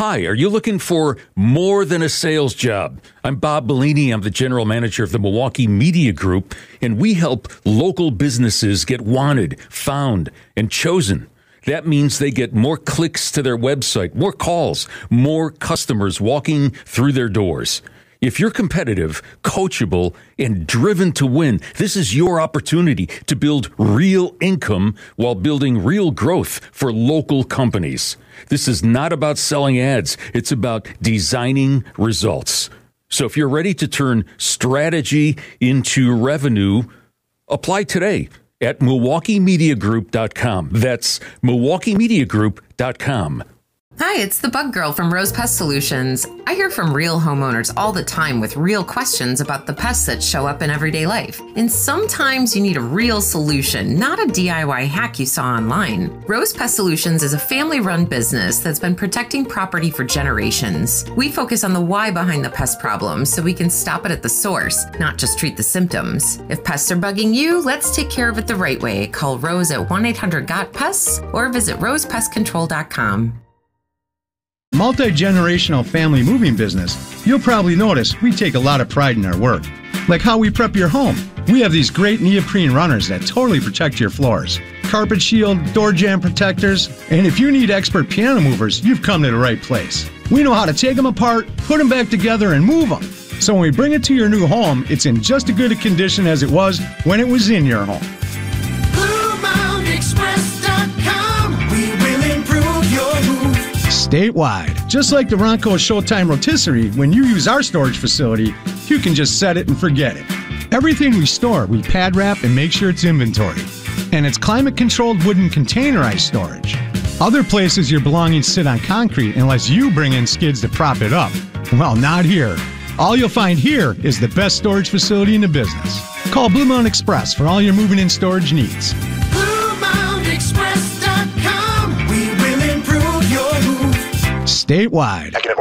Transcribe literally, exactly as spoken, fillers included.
Hi, are you looking for more than a sales job? I'm Bob Bellini. I'm the general manager of the Milwaukee Media Group, and we help local businesses get wanted, found, and chosen. That means they get more clicks to their website, more calls, more customers walking through their doors. If you're competitive, coachable, and driven to win, this is your opportunity to build real income while building real growth for local companies. This is not about selling ads. It's about designing results. So if you're ready to turn strategy into revenue, apply today at Milwaukee Media Group dot com. That's Milwaukee Media Group dot com. Hi, it's the Bug Girl from Rose Pest Solutions. I hear from real homeowners all the time with real questions about the pests that show up in everyday life. And sometimes you need a real solution, not a D I Y hack you saw online. Rose Pest Solutions is a family-run business that's been protecting property for generations. We focus on the why behind the pest problem so we can stop it at the source, not just treat the symptoms. If pests are bugging you, let's take care of it the right way. Call Rose at one eight hundred got pests or visit rose pest control dot com. Multi-generational family moving business, you'll probably notice we take a lot of pride in our work. Like how we prep your home. We have these great neoprene runners that totally protect your floors. Carpet shield, door jamb protectors, and if you need expert piano movers, you've come to the right place. We know how to take them apart, put them back together, and move them. So when we bring it to your new home, it's in just as good a condition as it was when it was in your home. Blue Mound Express dot com. We will improve your move. Statewide. Just like the Ronco Showtime Rotisserie, when you use our storage facility, you can just set it and forget it. Everything we store, we pad wrap and make sure it's inventory. And it's climate-controlled wooden containerized storage. Other places your belongings sit on concrete unless you bring in skids to prop it up. Well, not here. All you'll find here is the best storage facility in the business. Call Blue Mound Express for all your moving and storage needs. Blue Mound Express dot com. We will improve your move. Statewide.